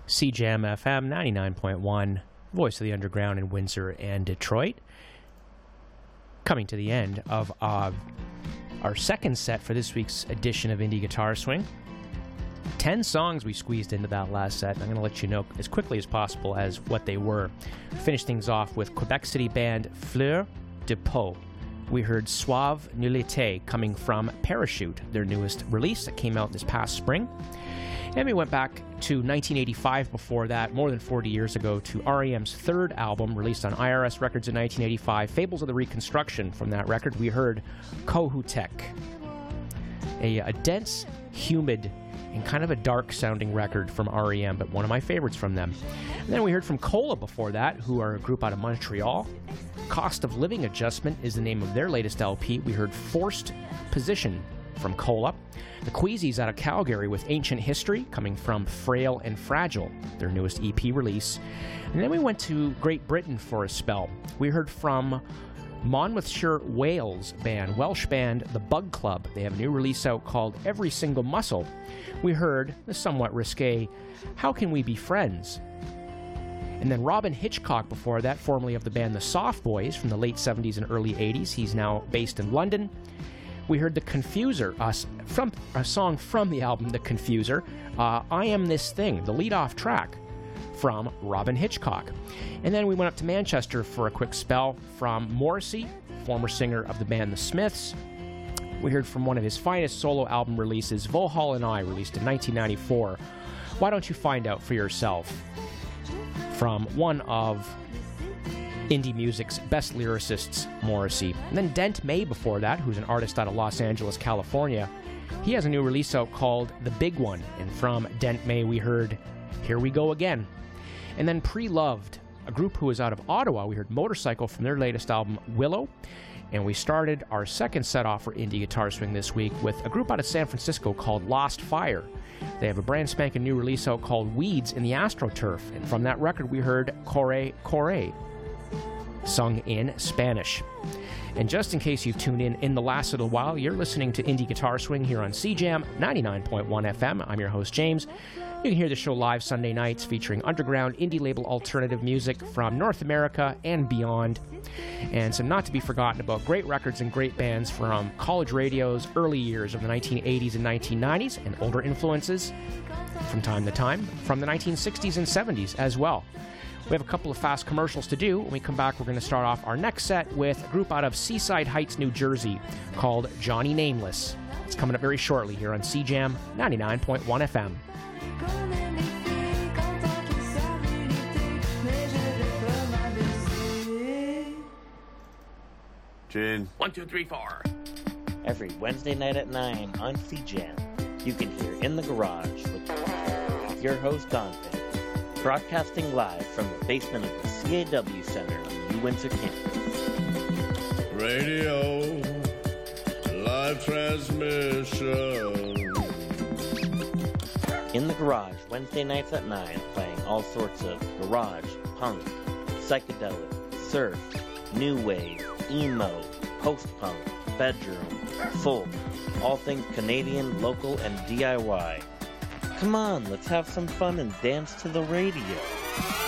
CJAM FM 99.1, voice of the underground in Windsor and Detroit. Coming to the end of our second set for this week's edition of Indie Guitar Swing. 10 songs we squeezed into that last set. I'm going to let you know as quickly as possible as what they were. Finish things off with Quebec City band Fleur de Peau. We heard Suave Nullité coming from Parachute, their newest release that came out this past spring. And we went back to 1985 before that, more than 40 years ago, to R.E.M's third album, released on IRS Records in 1985, Fables of the Reconstruction. From that record, we heard Kohoutek, a dense, humid, and kind of a dark-sounding record from R.E.M., but one of my favorites from them. And then we heard from Cola before that, who are a group out of Montreal. Cost of Living Adjustment is the name of their latest LP. We heard Forced Position from Cola. The Queasies out of Calgary with Ancient History, coming from Frail and Fragile, their newest EP release. And then we went to Great Britain for a spell. We heard from Monmouthshire, Wales Welsh band The Bug Club. They have a new release out called Every Single Muscle. We heard the somewhat risque How Can We Be Friends? And then Robin Hitchcock before that, formerly of the band The Soft Boys from the late 70s and early 80s. He's now based in London. We heard The Confuser, from a song from the album The Confuser, I Am This Thing, the lead-off track from Robin Hitchcock. And then we went up to Manchester for a quick spell from Morrissey, former singer of the band The Smiths. We heard from one of his finest solo album releases, Vohal and I, released in 1994. Why don't you find out for yourself? From one of indie music's best lyricists, Morrissey. And then Dent May before that, who's an artist out of Los Angeles, California. He has a new release out called The Big One. And from Dent May, we heard Here We Go Again. And then Pre-Loved, a group who is out of Ottawa. We heard Motorcycle from their latest album, Willow. And we started our second set off for Indie Guitar Swing this week with a group out of San Francisco called Lost Fire. They have a brand spanking new release out called Weeds in the AstroTurf. And from that record, we heard Corre Corre, sung in Spanish. And just in case you've tuned in the last little while, you're listening to Indie Guitar Swing here on CJAM 99.1 FM. I'm your host, James. You can hear the show live Sunday nights featuring underground indie label alternative music from North America and beyond. And some not to be forgotten about great records and great bands from college radio's early years of the 1980s and 1990s, and older influences from time to time from the 1960s and 70s as well. We have a couple of fast commercials to do. When we come back, we're going to start off our next set with a group out of Seaside Heights, New Jersey, called Johnny Nameless. It's coming up very shortly here on CJAM 99.1 FM. Gin. 1, 2, 3, 4. Every Wednesday night at 9 on CJAM, you can hear In the Garage with your host, Dante. Broadcasting live from the basement of the CAW Center on New Windsor campus. Radio, live transmission. In the Garage, Wednesday nights at 9, playing all sorts of garage, punk, psychedelic, surf, new wave, emo, post-punk, bedroom, folk, all things Canadian, local, and DIY. Come on, let's have some fun and dance to the radio.